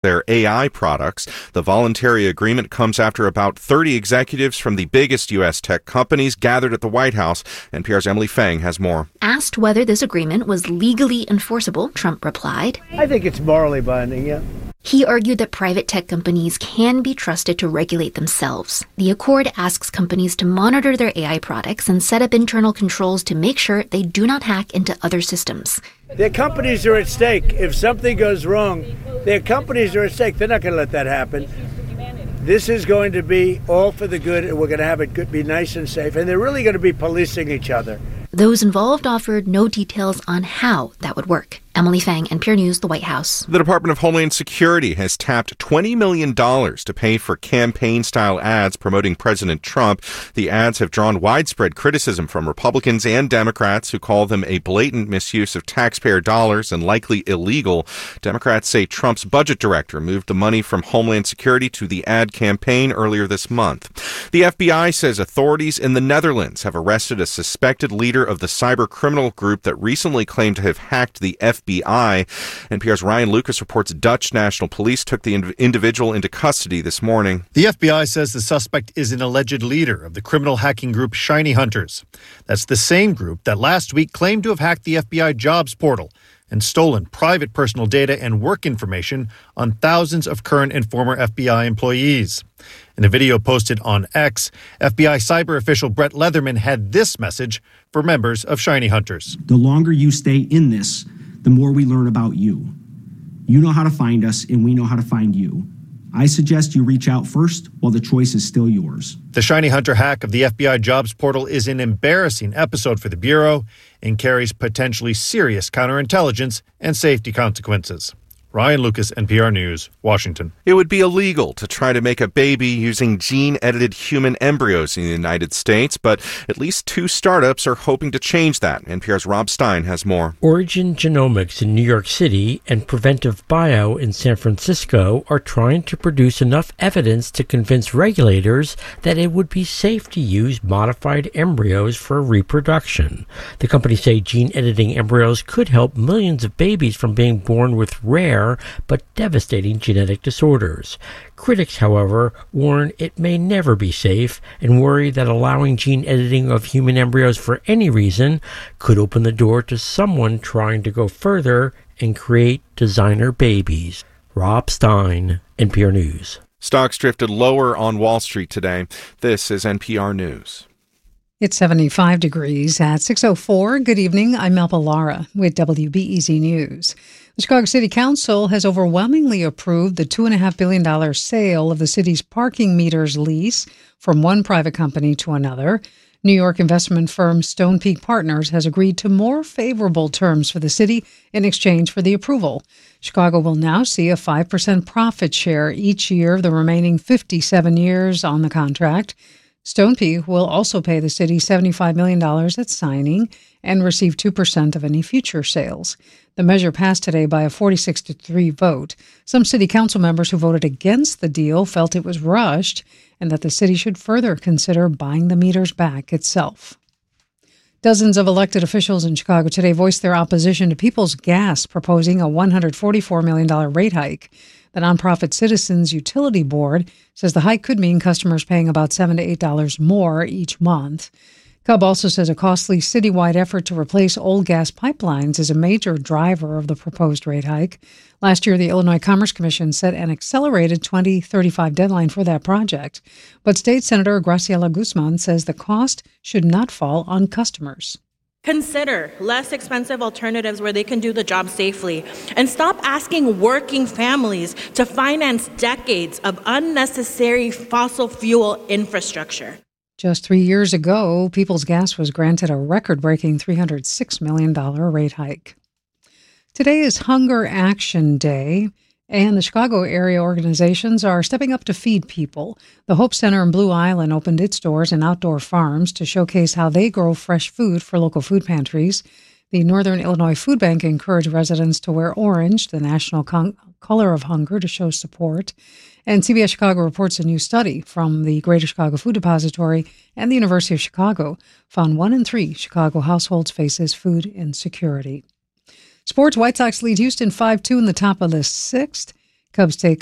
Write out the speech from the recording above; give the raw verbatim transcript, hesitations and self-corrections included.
their A I products. The voluntary agreement comes after about thirty executives from the biggest U S tech companies gathered at the White House. N P R's Emily Fang has more. Asked whether this agreement was legally enforceable, Trump replied, I think it's morally binding, yeah. He argued that private tech companies can be trusted to regulate themselves. The accord asks companies to monitor their A I products and set up internal controls to make sure they do not hack into other systems. Their companies are at stake. If something goes wrong, their companies are at stake. They're not going to let that happen. This is going to be all for the good, and we're going to have it good, be nice and safe. And they're really going to be policing each other. Those involved offered no details on how that would work. Emily Fang, N P R News, the White House. The Department of Homeland Security has tapped twenty million dollars to pay for campaign-style ads promoting President Trump. The ads have drawn widespread criticism from Republicans and Democrats who call them a blatant misuse of taxpayer dollars and likely illegal. Democrats say Trump's budget director moved the money from Homeland Security to the ad campaign earlier this month. The F B I says authorities in the Netherlands have arrested a suspected leader of the cyber criminal group that recently claimed to have hacked the F B I. N P R's Ryan Lucas reports Dutch National Police took the individual into custody this morning. The F B I says the suspect is an alleged leader of the criminal hacking group Shiny Hunters. That's the same group that last week claimed to have hacked the F B I jobs portal and stolen private personal data and work information on thousands of current and former F B I employees. In a video posted on X, F B I cyber official Brett Leatherman had this message for members of Shiny Hunters. The longer you stay in this, the more we learn about you. You know how to find us, and we know how to find you. I suggest you reach out first while the choice is still yours. The Shiny Hunter hack of the F B I jobs portal is an embarrassing episode for the Bureau and carries potentially serious counterintelligence and safety consequences. Ryan Lucas, N P R News, Washington. It would be illegal to try to make a baby using gene-edited human embryos in the United States, but at least two startups are hoping to change that. N P R's Rob Stein has more. Origin Genomics in New York City and Preventive Bio in San Francisco are trying to produce enough evidence to convince regulators that it would be safe to use modified embryos for reproduction. The companies say gene-editing embryos could help millions of babies from being born with rare but devastating genetic disorders. Critics, however, warn it may never be safe and worry that allowing gene editing of human embryos for any reason could open the door to someone trying to go further and create designer babies. Rob Stein, N P R News. Stocks drifted lower on Wall Street today. This is N P R News. It's seventy-five degrees at six oh four. Good evening. I'm Melba Lara with W B E Z News. The Chicago City Council has overwhelmingly approved the two point five billion dollars sale of the city's parking meters lease from one private company to another. New York investment firm Stone Peak Partners has agreed to more favorable terms for the city in exchange for the approval. Chicago will now see a five percent profit share each year of the remaining fifty-seven years on the contract. Stone Peak will also pay the city seventy-five million dollars at signing and receive two percent of any future sales. The measure passed today by a forty-six to three vote. Some city council members who voted against the deal felt it was rushed and that the city should further consider buying the meters back itself. Dozens of elected officials in Chicago today voiced their opposition to People's Gas proposing a one hundred forty-four million dollars rate hike. The nonprofit Citizens Utility Board says the hike could mean customers paying about seven to eight dollars more each month. C U B also says a costly citywide effort to replace old gas pipelines is a major driver of the proposed rate hike. Last year, the Illinois Commerce Commission set an accelerated twenty thirty-five deadline for that project. But State Senator Graciela Guzman says the cost should not fall on customers. Consider less expensive alternatives where they can do the job safely, and stop asking working families to finance decades of unnecessary fossil fuel infrastructure. Just three years ago, People's Gas was granted a record-breaking three hundred six million dollars rate hike. Today is Hunger Action Day, and the Chicago area organizations are stepping up to feed people. The Hope Center in Blue Island opened its doors and outdoor farms to showcase how they grow fresh food for local food pantries. The Northern Illinois Food Bank encouraged residents to wear orange, the national con- color of hunger, to show support. And C B S Chicago reports a new study from the Greater Chicago Food Depository and the University of Chicago found one in three Chicago households faces food insecurity. Sports, White Sox lead Houston five two in the top of the sixth. Cubs take